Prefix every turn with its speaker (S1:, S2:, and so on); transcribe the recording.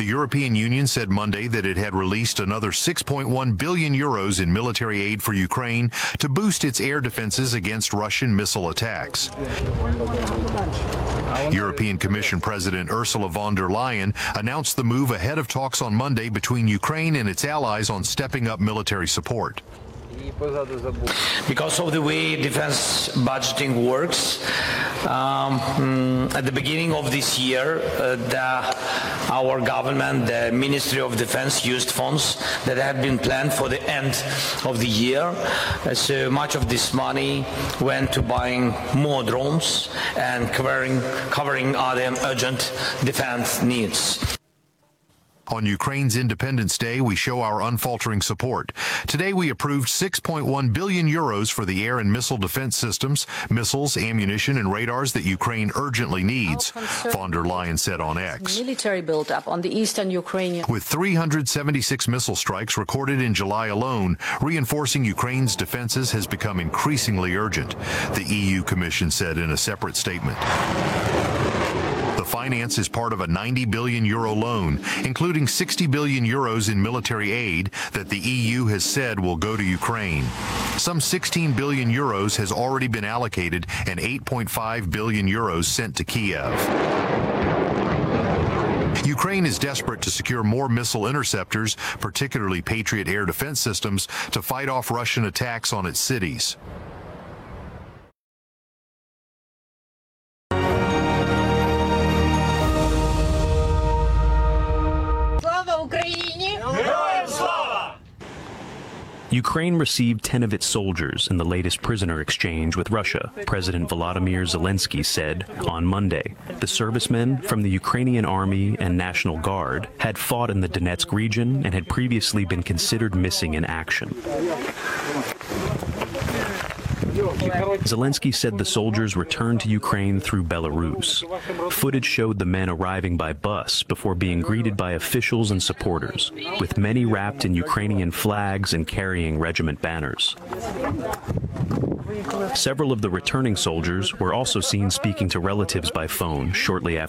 S1: European Union said Monday that it had released another 6.1 billion euros in military aid for Ukraine to boost its air defenses against Russian missile attacks. European Commission President Ursula von der Leyen announced the move ahead of talks on Monday between Ukraine and its allies on stepping up military support.
S2: Because of the way defense budgeting works, at the beginning of this year, our government, the Ministry of Defense, used funds that had been planned for the end of the year. So much of this money went to buying more drones and covering other urgent defense needs.
S1: On Ukraine's Independence Day, we show our unfaltering support. Today, we approved 6.1 billion euros for the air and missile defense systems, missiles, ammunition, and radars that Ukraine urgently needs, von der Leyen said on X.
S3: Military buildup on the eastern Ukrainian.
S1: With 376 missile strikes recorded in July alone, reinforcing Ukraine's defenses has become increasingly urgent, the EU Commission said in a separate statement. Finance is part of a 90 billion euro loan, including 60 billion euros in military aid that the EU has said will go to Ukraine. Some 16 billion euros has already been allocated and 8.5 billion euros sent to Kiev. Ukraine is desperate to secure more missile interceptors, particularly Patriot air defense systems, to fight off Russian attacks on its cities.
S4: Ukraine received 10 of its soldiers in the latest prisoner exchange with Russia, President Volodymyr Zelensky said on Monday. The servicemen from the Ukrainian Army and National Guard had fought in the Donetsk region and had previously been considered missing in action. Zelensky said the soldiers returned to Ukraine through Belarus. Footage showed the men arriving by bus before being greeted by officials and supporters, with many wrapped in Ukrainian flags and carrying regiment banners. Several of the returning soldiers were also seen speaking to relatives by phone shortly after